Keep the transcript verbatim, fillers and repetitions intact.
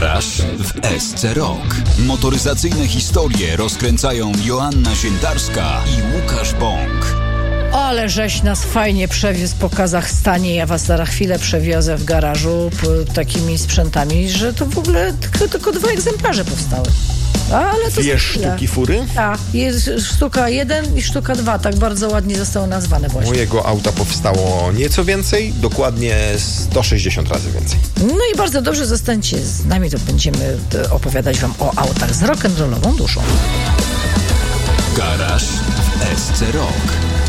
Garaż w S C Rock. Motoryzacyjne historie rozkręcają Joanna Siętarska i Łukasz Bąk. Ale żeś nas fajnie przewiózł po Kazachstanie. Ja was za chwilę przewiozę w garażu p- takimi sprzętami, że to w ogóle tylko, tylko dwa egzemplarze powstały. Ale to Dwie sztuki fury? Tak, jest sztuka jeden i sztuka dwa. Tak bardzo ładnie zostało nazwane właśnie. Mojego auta powstało nieco więcej, dokładnie sto sześćdziesiąt razy więcej. No i bardzo dobrze, zostańcie z nami, to będziemy opowiadać wam o autach z rock'n'rollową duszą. Garaż w S C Rock.